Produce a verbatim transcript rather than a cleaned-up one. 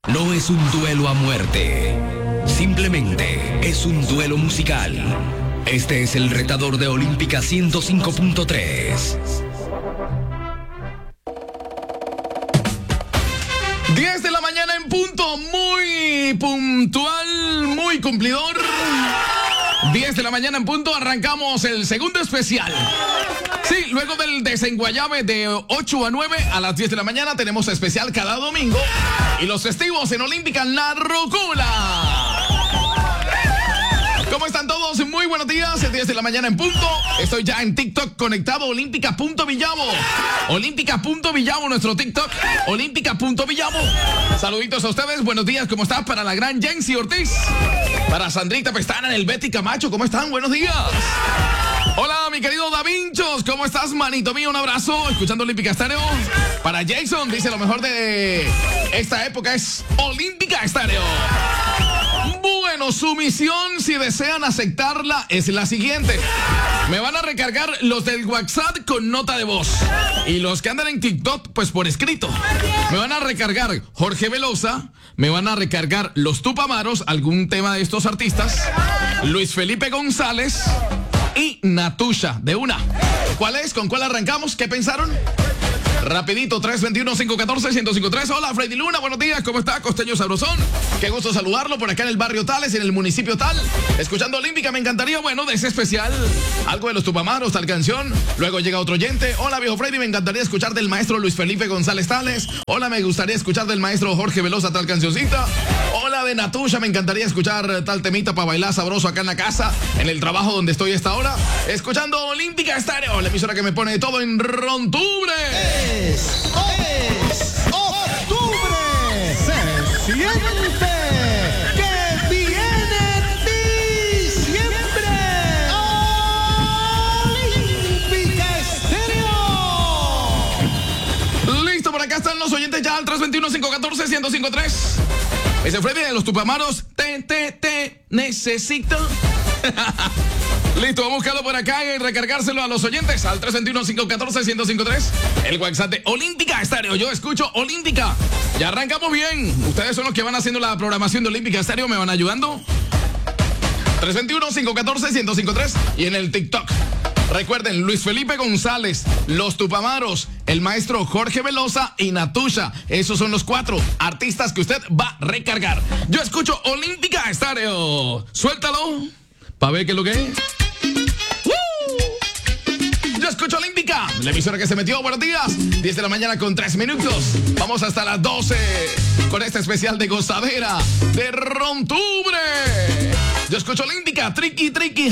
No es un duelo a muerte, simplemente es un duelo musical. Este es el retador de Olímpica ciento cinco punto tres. diez de la mañana en punto, muy puntual, muy cumplidor. diez de la mañana en punto, arrancamos el segundo especial. Sí, luego del desenguayabe de ocho a nueve a las diez de la mañana tenemos especial cada domingo. Y los festivos en Olímpica, La Rocula. ¿Cómo están todos? Muy buenos días, es diez de la mañana en punto. Estoy ya en TikTok conectado, olímpica.villavo. Olímpica.villavo, nuestro TikTok, olímpica.villavo. Saluditos a ustedes, buenos días, ¿cómo están? Para la gran Jensi Ortiz, para Sandrita Pestana en el Betty Camacho, ¿cómo están? Buenos días. Hola, mi querido Davinchos, ¿cómo estás, manito mío? Un abrazo, escuchando Olímpica Estéreo. Para Jason, dice, lo mejor de esta época es Olímpica Estéreo. Bueno, su misión, si desean aceptarla, es la siguiente. Me van a recargar los del WhatsApp con nota de voz. Y los que andan en TikTok, pues por escrito. Me van a recargar Jorge Velosa, me van a recargar los Tupamaros, algún tema de estos artistas, Luis Felipe González y Natusha, de una. ¿Cuál es? ¿Con cuál arrancamos? ¿Qué pensaron? Rapidito, tres dos uno, cinco uno cuatro, uno cero cinco tres. Hola, Freddy Luna, buenos días, ¿cómo está? Costeño Sabrosón, qué gusto saludarlo por acá en el barrio Tales, en el municipio tal. Escuchando Olímpica, me encantaría, bueno, de ese especial, algo de los Tupamaros, tal canción. Luego llega otro oyente. Hola, viejo Freddy, me encantaría escuchar del maestro Luis Felipe González Tales. Hola, me gustaría escuchar del maestro Jorge Velosa, tal cancioncita. Hola, de Natusha, me encantaría escuchar tal temita para bailar sabroso acá en la casa, en el trabajo donde estoy a esta hora. Escuchando Olímpica Estéreo, la emisora que me pone todo en rontubre. Es, es octubre, se siente que viene diciembre. Olímpica Estéreo. Listo, por acá están los oyentes ya al tres dos uno, cinco uno cuatro, uno cero cinco tres. Dice Freddy de los Tupamaros, te, te, te, necesito. Listo, vamos a buscarlo por acá y recargárselo a los oyentes al tres dos uno, cinco uno cuatro, uno cero cinco tres. El WhatsApp de Olímpica Estéreo. Yo escucho Olímpica. Ya arrancamos bien. Ustedes son los que van haciendo la programación de Olímpica Estéreo. ¿Me van ayudando? tres dos uno, cinco uno cuatro, uno cero cinco tres. Y en el TikTok. Recuerden, Luis Felipe González, los Tupamaros, el maestro Jorge Velosa y Natusha. Esos son los cuatro artistas que usted va a recargar. Yo escucho Olímpica Estéreo. Suéltalo. Pa' ver qué es lo que es. Yo escucho Olímpica, la emisora que se metió. Buenos días, diez de la mañana con tres minutos. Vamos hasta las doce con este especial de gozadera de Rontubre. Yo escucho Olímpica, triqui, triqui.